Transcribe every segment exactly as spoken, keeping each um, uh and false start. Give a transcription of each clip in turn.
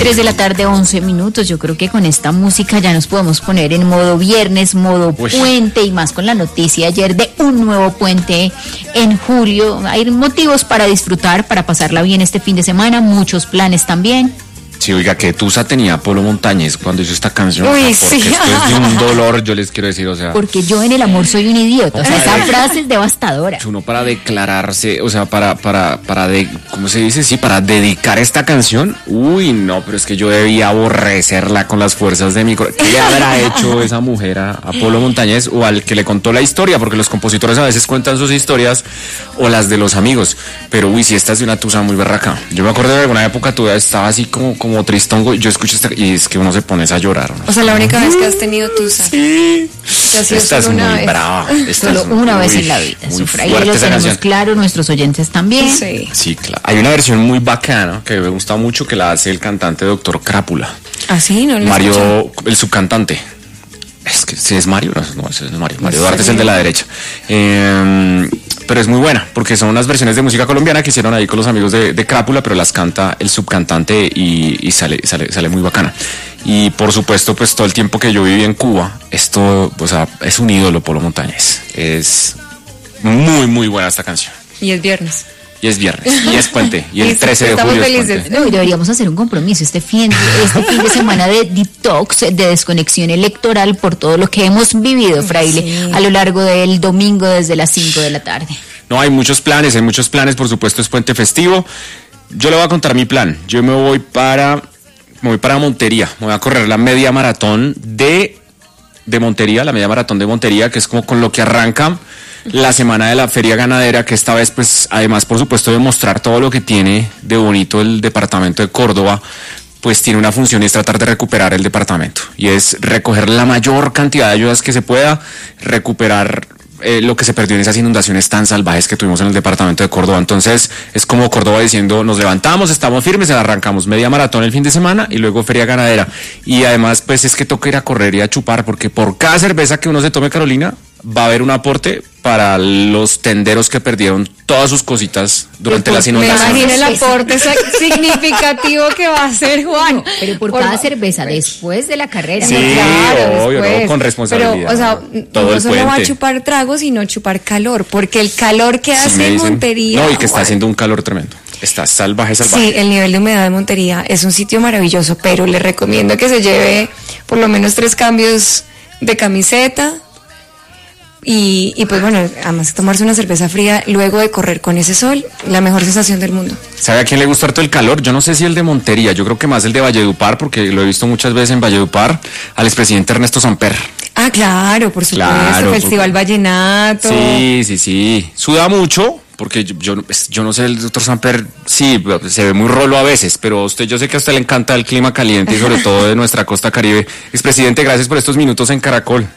tres de la tarde, once minutos. Yo creo que con esta música ya nos podemos poner en modo viernes, modo Uy. puente, y más con la noticia ayer de un nuevo puente en julio. Hay motivos para disfrutar, para pasarla bien este fin de semana, muchos planes también. Sí, oiga, que Tusa tenía Polo Montañez cuando hizo esta canción. Uy, o sea, porque sí. esto es de un dolor, yo les quiero decir, o sea. Porque yo en el amor soy un idiota, o sea, esa frase es devastadora. Uno para declararse, o sea, para, para, para, de, ¿cómo se dice? Sí, para dedicar esta canción. Uy, no, pero es que yo debía aborrecerla con las fuerzas de mi corazón. ¿Qué le habrá hecho esa mujer a, a Polo Montañez o al que le contó la historia? Porque los compositores a veces cuentan sus historias o las de los amigos. Pero, uy, si esta es de una Tusa muy berraca. Yo me acuerdo de alguna época tú estaba así como, como tristongo, yo escucho esta y es que uno se pone a llorar, ¿no? O sea, la única vez que has tenido Tusa. Sí. Esta es muy vez. brava. Esta Solo es una muy, vez en la vida. Sufra, y lo tenemos canción. claro, nuestros oyentes también. Sí. Sí, claro. Hay una versión muy bacana que me gusta mucho que la hace el cantante Doctor Crápula. ¿Ah, sí? No lo Mario, escuché. el subcantante. Es que si es Mario, no, no ese es Mario. Mario Duarte es el de la derecha. Eh, pero es muy buena, porque son unas versiones de música colombiana que hicieron ahí con los amigos de, de Crápula, pero las canta el subcantante y, y sale, sale, sale muy bacana. Y por supuesto, pues todo el tiempo que yo viví en Cuba, esto, o sea, es un ídolo Polo Montañez. Es muy, muy buena esta canción. Y es viernes. Y es viernes, y es puente, y el Listo, trece de estamos julio felices. es puente. No, y deberíamos hacer un compromiso este fin, este fin de semana de detox, de desconexión electoral por todo lo que hemos vivido, Fraile, Sí. a lo largo del domingo desde las cinco de la tarde. No, hay muchos planes, hay muchos planes, por supuesto es puente festivo. Yo le voy a contar mi plan. Yo me voy para, me voy para Montería, me voy a correr la media maratón de, de Montería, la media maratón de Montería, que es como con lo que arranca la semana de la feria ganadera, que esta vez, pues, además, por supuesto, de mostrar todo lo que tiene de bonito el departamento de Córdoba, pues tiene una función y es tratar de recuperar el departamento. Y es recoger la mayor cantidad de ayudas que se pueda, recuperar eh, lo que se perdió en esas inundaciones tan salvajes que tuvimos en el departamento de Córdoba. Entonces, es como Córdoba diciendo, nos levantamos, estamos firmes, arrancamos media maratón el fin de semana y luego feria ganadera. Y además, pues, es que toca ir a correr y a chupar, porque por cada cerveza que uno se tome, Carolina, va a haber un aporte para los tenderos que perdieron todas sus cositas durante las Me inundaciones. imagino el aporte significativo que va a hacer Juan. Pero por, Por cada fa- cerveza después de la carrera. Sí, Claro, obvio, después. no, con responsabilidad. Pero, o sea, Todo no el solo va a puente. chupar tragos, sino chupar calor, porque el calor que Sí, hace me en dicen. Montería. No, y que está Juan. haciendo un calor tremendo. Está salvaje, salvaje. Sí, el nivel de humedad de Montería es un sitio maravilloso, pero le recomiendo que se lleve por lo menos tres cambios de camiseta. Y, y pues bueno, además tomarse una cerveza fría luego de correr con ese sol, la mejor sensación del mundo. ¿Sabe a quién le gusta harto el calor? Yo no sé si el de Montería, yo creo que más el de Valledupar, porque lo he visto muchas veces en Valledupar, al expresidente Ernesto Samper. Ah, claro, por supuesto, Claro, Festival porque- Vallenato. Sí, sí, sí. Suda mucho, porque yo, yo, yo no sé, el doctor Samper, sí, se ve muy rolo a veces, pero a usted, yo sé que a usted le encanta el clima caliente y sobre todo de nuestra costa caribe. Expresidente, gracias por estos minutos en Caracol.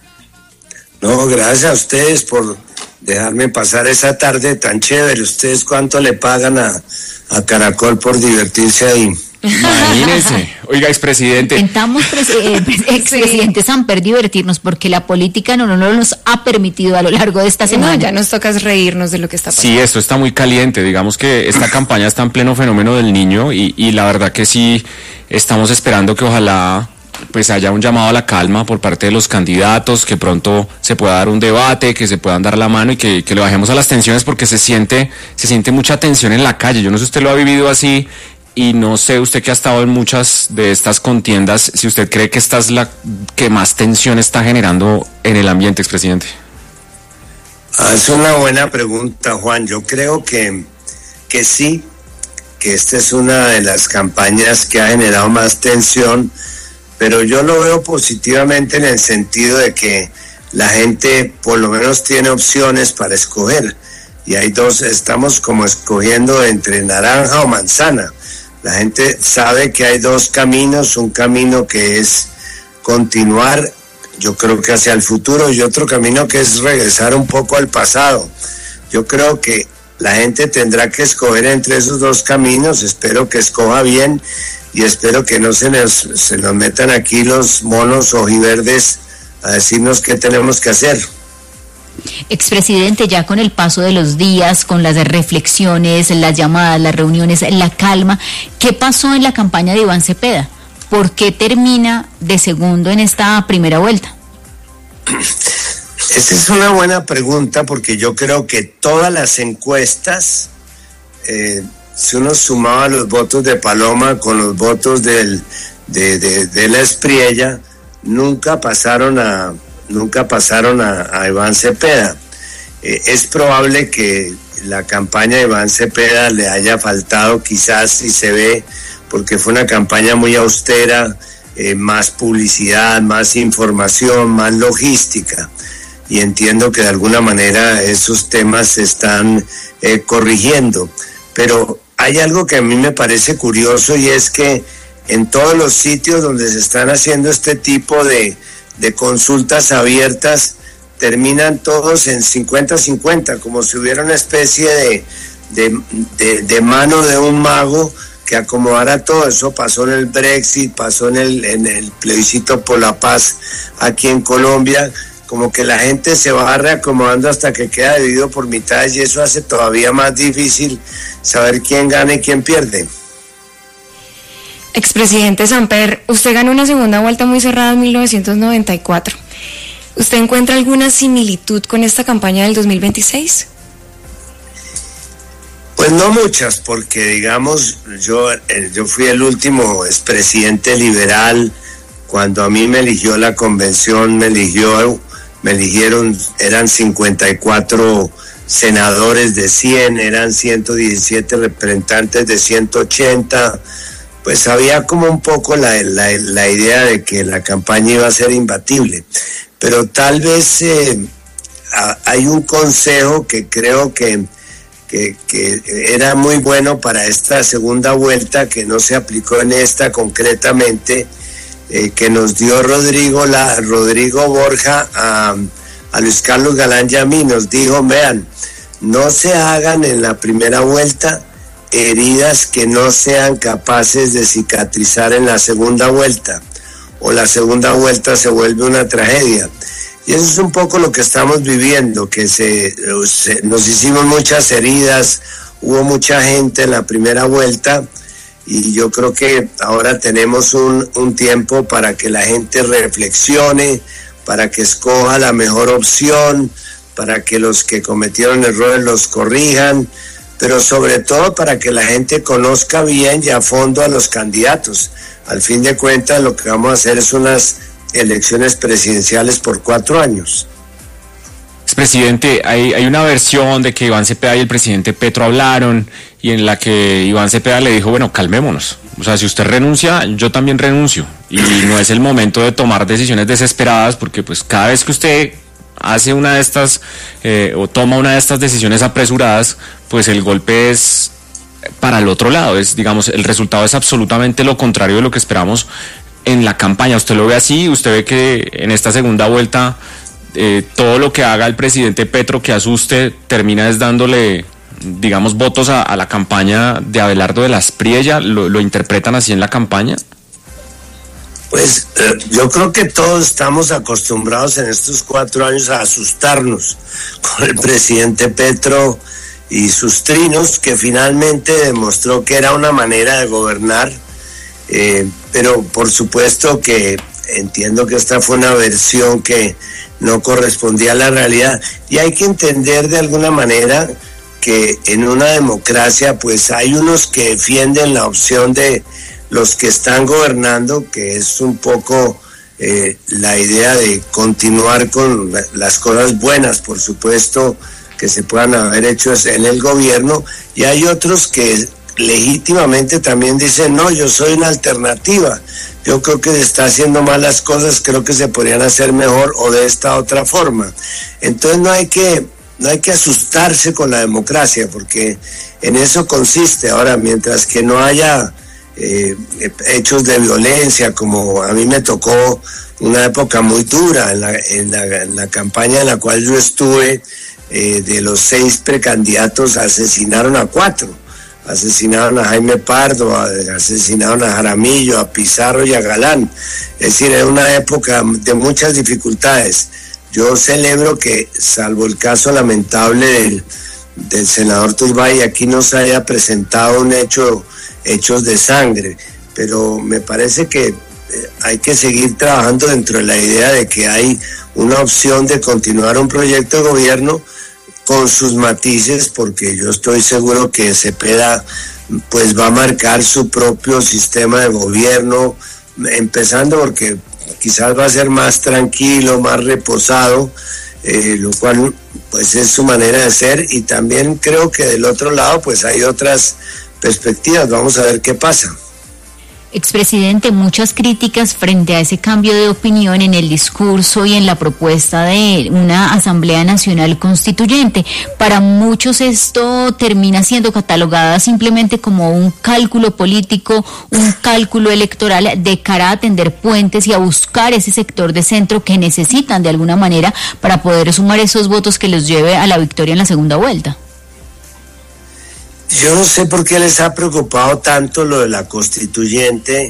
No, gracias a ustedes por dejarme pasar esa tarde tan chévere. ¿Ustedes cuánto le pagan a, a Caracol por divertirse ahí? Imagínense. Oiga, expresidente. Intentamos, pres- eh, expresidente Samper, divertirnos porque la política no, no nos ha permitido a lo largo de esta No, semana. ya nos toca reírnos de lo que está pasando. Sí, esto está muy caliente. Digamos que esta campaña está en pleno fenómeno del niño y, y la verdad que sí estamos esperando que ojalá pues haya un llamado a la calma por parte de los candidatos, que pronto se pueda dar un debate, que se puedan dar la mano y que, que le bajemos a las tensiones porque se siente, se siente mucha tensión en la calle. Yo no sé si usted lo ha vivido así y no sé, usted que ha estado en muchas de estas contiendas, si usted cree que esta es la que más tensión está generando en el ambiente, expresidente. Ah, es una buena pregunta, Juan. Yo creo que, que sí, que esta es una de las campañas que ha generado más tensión, pero yo lo veo positivamente en el sentido de que la gente por lo menos tiene opciones para escoger. Y hay dos, estamos como escogiendo entre naranja o manzana. La gente sabe que hay dos caminos, un camino que es continuar, yo creo que hacia el futuro, y otro camino que es regresar un poco al pasado. Yo creo que la gente tendrá que escoger entre esos dos caminos, espero que escoja bien y espero que no se nos, se nos metan aquí los monos ojiverdes a decirnos qué tenemos que hacer. Expresidente, ya con el paso de los días, con las reflexiones, las llamadas, las reuniones, la calma, ¿qué pasó en la campaña de Iván Cepeda? ¿Por qué termina de segundo en esta primera vuelta? Esa es una buena pregunta, porque yo creo que todas las encuestas, eh, si uno sumaba los votos de Paloma con los votos del, de, de, de la Espriella, nunca pasaron a nunca pasaron a, a Iván Cepeda. Eh, es probable que la campaña de Iván Cepeda le haya faltado, quizás, si se ve, porque fue una campaña muy austera, eh, más publicidad, más información, más logística, y entiendo que de alguna manera esos temas se están eh, corrigiendo. Pero hay algo que a mí me parece curioso, y es que en todos los sitios donde se están haciendo este tipo de de consultas abiertas, terminan todos en cincuenta cincuenta, como si hubiera una especie de, de, de, de mano de un mago que acomodara todo. Eso pasó en el Brexit, pasó en el, en el plebiscito por la paz aquí en Colombia, como que la gente se va reacomodando hasta que queda dividido por mitades, y eso hace todavía más difícil saber quién gana y quién pierde. Expresidente Samper, usted ganó una segunda vuelta muy cerrada en mil novecientos noventa y cuatro. ¿Usted encuentra alguna similitud con esta campaña del dos mil veintiséis? Pues no muchas, porque digamos, yo, yo fui el último expresidente liberal. Cuando a mí me eligió la convención, me eligió, me eligieron, eran cincuenta y cuatro senadores de cien, eran ciento diecisiete representantes de ciento ochenta. Pues había como un poco la, la, la idea de que la campaña iba a ser imbatible, pero tal vez eh, a, hay un consejo que creo que, que, que era muy bueno para esta segunda vuelta, que no se aplicó en esta concretamente, eh, que nos dio Rodrigo, la, Rodrigo Borja a, a Luis Carlos Galán y a mí. Nos dijo: vean, no se hagan en la primera vuelta heridas que no sean capaces de cicatrizar en la segunda vuelta, o la segunda vuelta se vuelve una tragedia. Y eso es un poco lo que estamos viviendo, que se, se nos hicimos muchas heridas, hubo mucha gente en la primera vuelta, y yo creo que ahora tenemos un, un tiempo para que la gente reflexione, para que escoja la mejor opción, para que los que cometieron errores los corrijan, pero sobre todo para que la gente conozca bien y a fondo a los candidatos. Al fin de cuentas, lo que vamos a hacer es unas elecciones presidenciales por cuatro años. Expresidente, hay, hay una versión de que Iván Cepeda y el presidente Petro hablaron, y en la que Iván Cepeda le dijo: bueno, calmémonos. O sea, si usted renuncia, yo también renuncio. Y no es el momento de tomar decisiones desesperadas, porque pues cada vez que usted hace una de estas eh, o toma una de estas decisiones apresuradas, pues el golpe es para el otro lado. Es, digamos, el resultado es absolutamente lo contrario de lo que esperamos en la campaña. ¿Usted lo ve así? ¿Usted ve que en esta segunda vuelta eh, todo lo que haga el presidente Petro que asuste termina es dándole, digamos, votos a, a la campaña de Abelardo de la Espriella? ¿Lo, lo interpretan así en la campaña? Pues eh, yo creo que todos estamos acostumbrados en estos cuatro años a asustarnos con el presidente Petro y sus trinos, que finalmente demostró que era una manera de gobernar, eh, pero por supuesto que entiendo que esta fue una versión que no correspondía a la realidad, y hay que entender de alguna manera que en una democracia pues hay unos que defienden la opción de los que están gobernando, que es un poco eh, la idea de continuar con la, las cosas buenas, por supuesto, que se puedan haber hecho en el gobierno, y hay otros que legítimamente también dicen: no, yo soy una alternativa, yo creo que se está haciendo mal las cosas, creo que se podrían hacer mejor o de esta otra forma. Entonces no hay que no hay que asustarse con la democracia, porque en eso consiste. Ahora, mientras que no haya Eh, hechos de violencia, como a mí me tocó una época muy dura en la, en la, en la campaña en la cual yo estuve, eh, de los seis precandidatos asesinaron a cuatro, asesinaron a Jaime Pardo, a, asesinaron a Jaramillo, a Pizarro y a Galán. Es decir, era una época de muchas dificultades. yo celebro que, salvo el caso lamentable del, del senador Turbay, aquí no se haya presentado un hecho, hechos de sangre, pero me parece que hay que seguir trabajando dentro de la idea de que hay una opción de continuar un proyecto de gobierno con sus matices, porque yo estoy seguro que Cepeda pues va a marcar su propio sistema de gobierno, empezando porque quizás va a ser más tranquilo, más reposado, eh, lo cual pues es su manera de ser, y también creo que del otro lado pues hay otras perspectivas. Vamos a ver qué pasa. Expresidente, muchas críticas frente a ese cambio de opinión en el discurso y en la propuesta de una Asamblea Nacional Constituyente. Para muchos esto termina siendo catalogada simplemente como un cálculo político, un cálculo electoral de cara a tender puentes y a buscar ese sector de centro que necesitan de alguna manera para poder sumar esos votos que los lleve a la victoria en la segunda vuelta. Yo no sé por qué les ha preocupado tanto lo de la constituyente.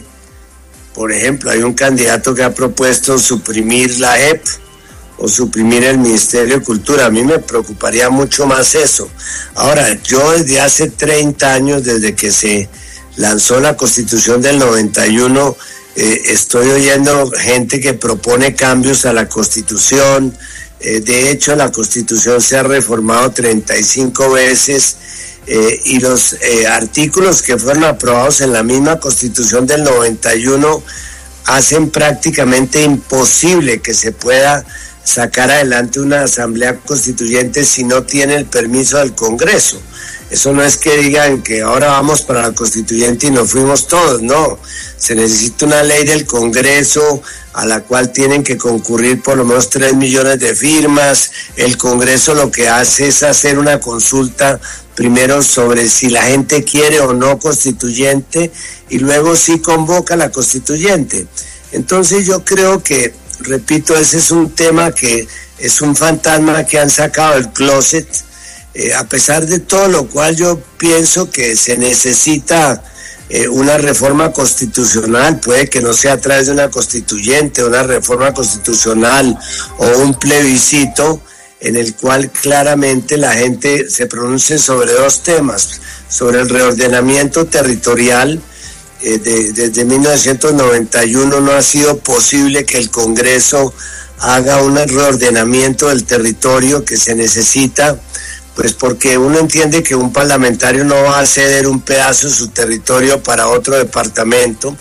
Por ejemplo, hay un candidato que ha propuesto suprimir la J E P o suprimir el Ministerio de Cultura. A mí me preocuparía mucho más eso. Ahora, yo desde hace treinta años, desde que se lanzó la Constitución del noventa y uno, eh, estoy oyendo gente que propone cambios a la Constitución. Eh, de hecho, la Constitución se ha reformado treinta y cinco veces. Eh, y los eh, artículos que fueron aprobados en la misma Constitución del noventa y uno hacen prácticamente imposible que se pueda sacar adelante una asamblea constituyente si no tiene el permiso del Congreso. Eso no es que digan que ahora vamos para la constituyente y nos fuimos todos, no. Se necesita una ley del Congreso a la cual tienen que concurrir por lo menos tres millones de firmas. El Congreso lo que hace es hacer una consulta primero sobre si la gente quiere o no constituyente y luego sí convoca la constituyente. Entonces yo creo que, repito, ese es un tema que es un fantasma que han sacado del closet, eh, a pesar de todo lo cual yo pienso que se necesita eh, una reforma constitucional. Puede que no sea a través de una constituyente, una reforma constitucional o un plebiscito en el cual claramente la gente se pronuncie sobre dos temas, sobre el reordenamiento territorial. Eh, de, desde mil novecientos noventa y uno no ha sido posible que el Congreso haga un reordenamiento del territorio que se necesita, pues porque uno entiende que un parlamentario no va a ceder un pedazo de su territorio para otro departamento.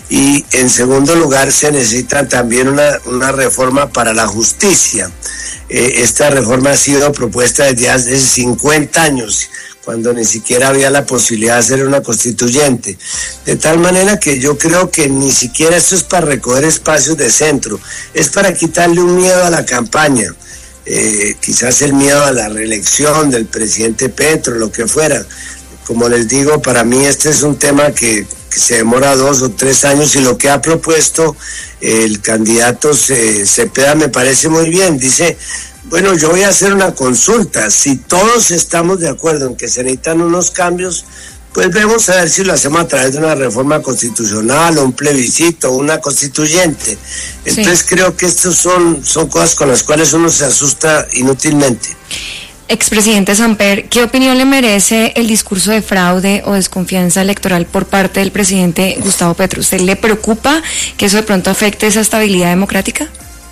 Y en segundo lugar se necesita también una, una reforma para la justicia. Eh, esta reforma ha sido propuesta desde hace cincuenta años, cuando ni siquiera había la posibilidad de hacer una constituyente. De tal manera que yo creo que ni siquiera esto es para recoger espacios de centro, es para quitarle un miedo a la campaña. Eh, quizás el miedo a la reelección del presidente Petro, lo que fuera. Como les digo, para mí este es un tema que, que se demora dos o tres años, y lo que ha propuesto eh, el candidato Cepeda me parece muy bien. Dice, bueno, yo voy a hacer una consulta, si todos estamos de acuerdo en que se necesitan unos cambios, pues vemos a ver si lo hacemos a través de una reforma constitucional o un plebiscito o una constituyente. Entonces sí, creo que estos son, son cosas con las cuales uno se asusta inútilmente. Expresidente Samper, ¿qué opinión le merece el discurso de fraude o desconfianza electoral por parte del presidente Gustavo Petro? ¿Usted le preocupa que eso de pronto afecte esa estabilidad democrática?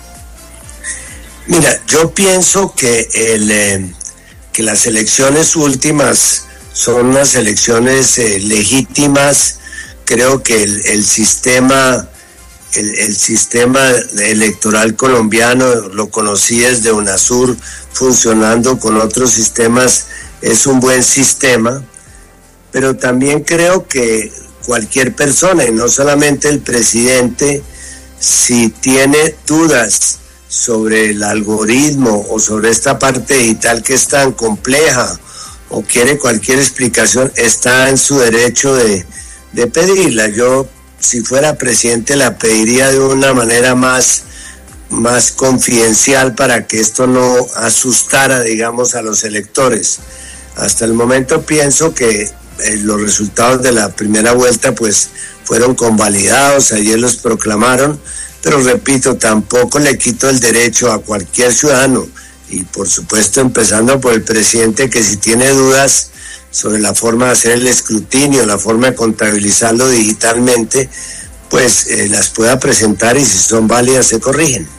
Mira, yo pienso que, el, eh, que las elecciones últimas son unas elecciones eh, legítimas. Creo que el, el sistema el, el sistema electoral colombiano, lo conocí desde UNASUR, funcionando con otros sistemas, es un buen sistema, pero también creo que cualquier persona, y no solamente el presidente, si tiene dudas sobre el algoritmo o sobre esta parte digital que es tan compleja, o quiere cualquier explicación, está en su derecho de, de pedirla. Yo, si fuera presidente, la pediría de una manera más, más confidencial para que esto no asustara, digamos, a los electores. Hasta el momento pienso que eh, los resultados de la primera vuelta pues fueron convalidados, ayer los proclamaron, pero repito, tampoco le quito el derecho a cualquier ciudadano, y por supuesto empezando por el presidente, que si tiene dudas sobre la forma de hacer el escrutinio, la forma de contabilizarlo digitalmente, pues eh, las pueda presentar y si son válidas se corrigen.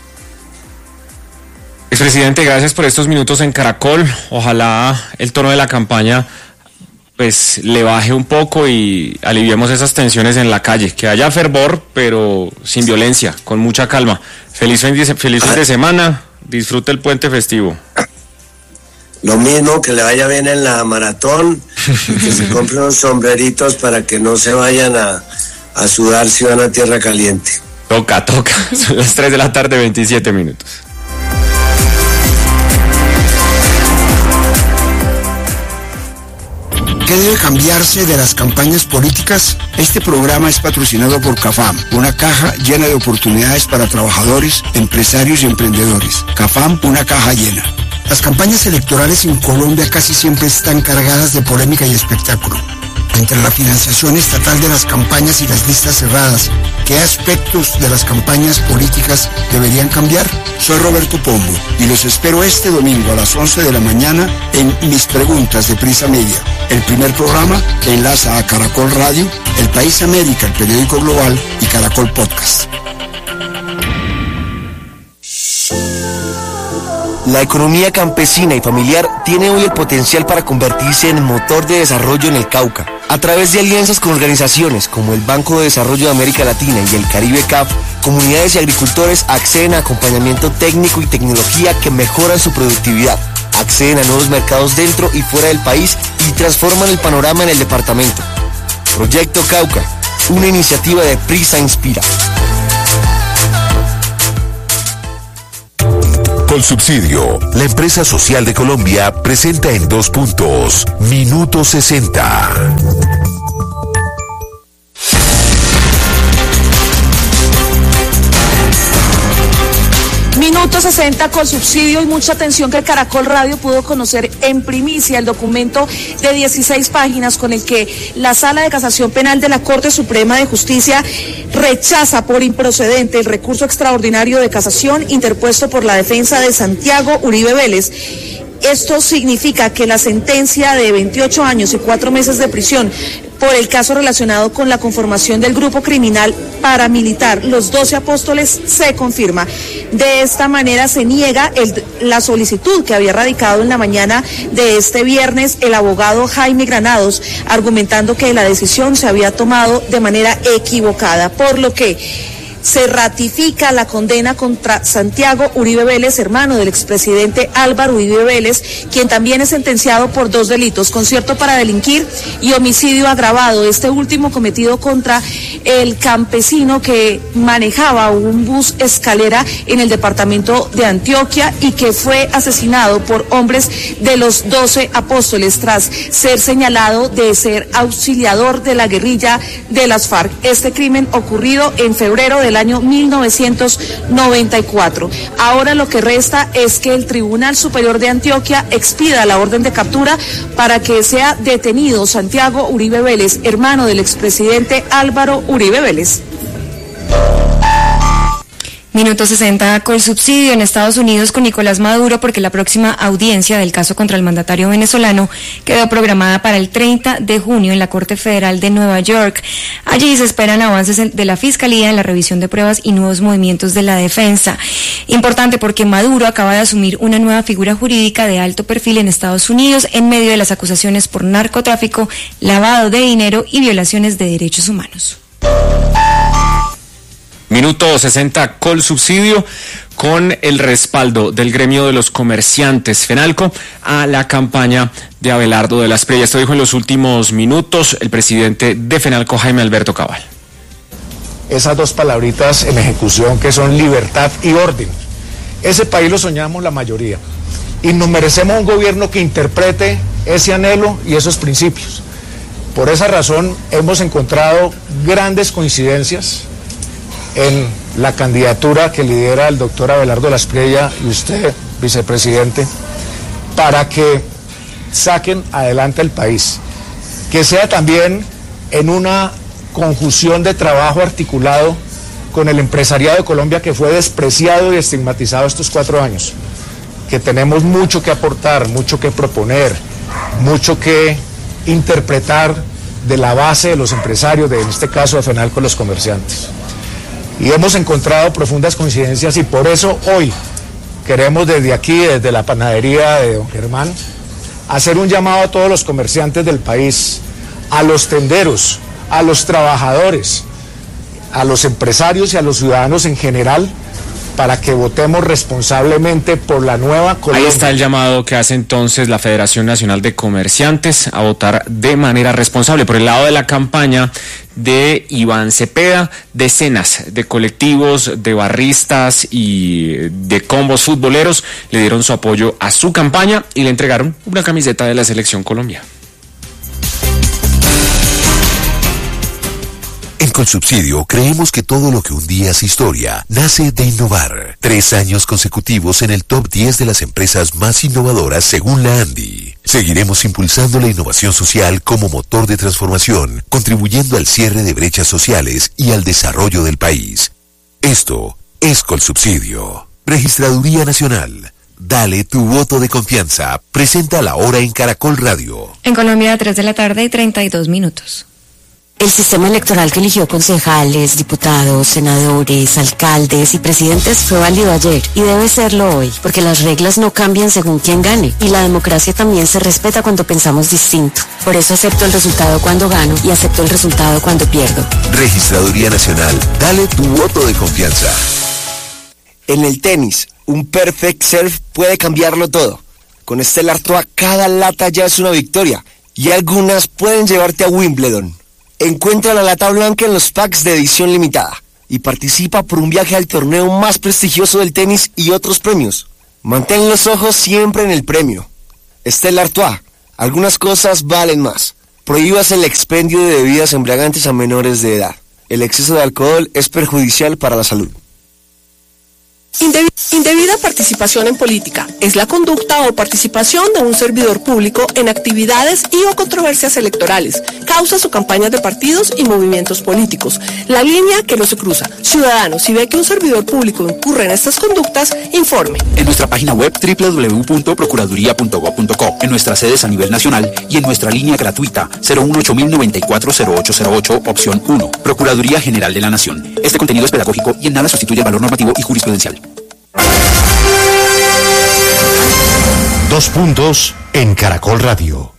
Expresidente, gracias por estos minutos en Caracol. Ojalá el tono de la campaña pues le baje un poco y aliviemos esas tensiones en la calle, que haya fervor, pero sin violencia, con mucha calma. Feliz fin de, feliz fin de semana, disfrute el puente festivo. Lo mismo, que le vaya bien en la maratón, y que se compren unos sombreritos para que no se vayan a, a sudar si van a tierra caliente. Toca, toca. Son las tres de la tarde, veintisiete minutos. ¿Qué debe cambiarse de las campañas políticas? Este programa es patrocinado por CAFAM, una caja llena de oportunidades para trabajadores, empresarios y emprendedores. CAFAM, una caja llena. Las campañas electorales en Colombia casi siempre están cargadas de polémica y espectáculo. Entre la financiación estatal de las campañas y las listas cerradas, ¿qué aspectos de las campañas políticas deberían cambiar? Soy Roberto Pombo y los espero este domingo a las once de la mañana en Mis Preguntas de Prisa Media, el primer programa que enlaza a Caracol Radio, El País América, el periódico global, y Caracol Podcast. La economía campesina y familiar tiene hoy el potencial para convertirse en el motor de desarrollo en el Cauca. A través de alianzas con organizaciones como el Banco de Desarrollo de América Latina y el Caribe C A F, comunidades y agricultores acceden a acompañamiento técnico y tecnología que mejoran su productividad, acceden a nuevos mercados dentro y fuera del país y transforman el panorama en el departamento. Proyecto Cauca, una iniciativa de Prisa Inspira. Colsubsidio, la empresa social de Colombia, presenta en dos puntos, Minuto sesenta. Minuto sesenta con subsidio y mucha atención, que el Caracol Radio pudo conocer en primicia el documento de dieciséis páginas con el que la Sala de Casación Penal de la Corte Suprema de Justicia rechaza por improcedente el recurso extraordinario de casación interpuesto por la defensa de Santiago Uribe Vélez. Esto significa que la sentencia de veintiocho años y cuatro meses de prisión por el caso relacionado con la conformación del grupo criminal paramilitar Los Doce Apóstoles se confirma. De esta manera se niega el, la solicitud que había radicado en la mañana de este viernes el abogado Jaime Granados, argumentando que la decisión se había tomado de manera equivocada, por lo que se ratifica la condena contra Santiago Uribe Vélez, hermano del expresidente Álvaro Uribe Vélez, quien también es sentenciado por dos delitos: concierto para delinquir y homicidio agravado, este último cometido contra el campesino que manejaba un bus escalera en el departamento de Antioquia y que fue asesinado por hombres de los Doce Apóstoles tras ser señalado de ser auxiliador de la guerrilla de las FARC. Este crimen ocurrido en febrero de del año mil novecientos noventa y cuatro. Ahora lo que resta es que el Tribunal Superior de Antioquia expida la orden de captura para que sea detenido Santiago Uribe Vélez, hermano del expresidente Álvaro Uribe Vélez. Minuto sesenta con subsidio en Estados Unidos con Nicolás Maduro, porque la próxima audiencia del caso contra el mandatario venezolano quedó programada para el treinta de junio en la Corte Federal de Nueva York. Allí se esperan avances de la Fiscalía en la revisión de pruebas y nuevos movimientos de la defensa. Importante porque Maduro acaba de asumir una nueva figura jurídica de alto perfil en Estados Unidos en medio de las acusaciones por narcotráfico, lavado de dinero y violaciones de derechos humanos. Minuto sesenta Colsubsidio, con el respaldo del gremio de los comerciantes FENALCO a la campaña de Abelardo de la Espriella. Esto dijo en los últimos minutos el presidente de FENALCO, Jaime Alberto Cabal. Esas dos palabritas en ejecución, que son libertad y orden. Ese país lo soñamos la mayoría y nos merecemos un gobierno que interprete ese anhelo y esos principios. Por esa razón hemos encontrado grandes coincidencias en la candidatura que lidera el doctor Abelardo de la Espriella y usted, vicepresidente, para que saquen adelante el país, que sea también en una conjunción de trabajo articulado con el empresariado de Colombia, que fue despreciado y estigmatizado estos cuatro años, que tenemos mucho que aportar, mucho que proponer, mucho que interpretar de la base de los empresarios, de, en este caso de FENAL, con los comerciantes. Y hemos encontrado profundas coincidencias, y por eso hoy queremos desde aquí, desde la panadería de don Germán, hacer un llamado a todos los comerciantes del país, a los tenderos, a los trabajadores, a los empresarios y a los ciudadanos en general, para que votemos responsablemente por la nueva Colombia. Ahí está el llamado que hace entonces la Federación Nacional de Comerciantes a votar de manera responsable. Por el lado de la campaña de Iván Cepeda, decenas de colectivos, de barristas y de combos futboleros le dieron su apoyo a su campaña y le entregaron una camiseta de la Selección Colombia. En Colsubsidio creemos que todo lo que un día es historia nace de innovar. Tres años consecutivos en el top diez de las empresas más innovadoras según la ANDI. Seguiremos impulsando la innovación social como motor de transformación, contribuyendo al cierre de brechas sociales y al desarrollo del país. Esto es Colsubsidio. Registraduría Nacional. Dale tu voto de confianza. Presenta la hora en Caracol Radio. En Colombia, a tres de la tarde y treinta y dos minutos. El sistema electoral que eligió concejales, diputados, senadores, alcaldes y presidentes fue válido ayer y debe serlo hoy, porque las reglas no cambian según quién gane y la democracia también se respeta cuando pensamos distinto. Por eso acepto el resultado cuando gano y acepto el resultado cuando pierdo. Registraduría Nacional, dale tu voto de confianza. En el tenis, un perfect serve puede cambiarlo todo. Con Stella Artois cada lata ya es una victoria y algunas pueden llevarte a Wimbledon. Encuentra la lata blanca en los packs de edición limitada y participa por un viaje al torneo más prestigioso del tenis y otros premios. Mantén los ojos siempre en el premio. Stella Artois, algunas cosas valen más. Prohíbas el expendio de bebidas embriagantes a menores de edad. El exceso de alcohol es perjudicial para la salud. Indebi- indebida participación en política es la conducta o participación de un servidor público en actividades y o controversias electorales, causas o campañas de partidos y movimientos políticos. La línea que no se cruza. Ciudadano, si ve que un servidor público incurre en estas conductas, informe. En nuestra página web doble u doble u doble u punto procuraduría punto gob punto co, en nuestras sedes a nivel nacional y en nuestra línea gratuita cero uno ocho mil noventa y cuatro cero ocho cero ocho, opción uno. Procuraduría General de la Nación. Este contenido es pedagógico y en nada sustituye el valor normativo y jurisprudencial. Dos puntos en Caracol Radio.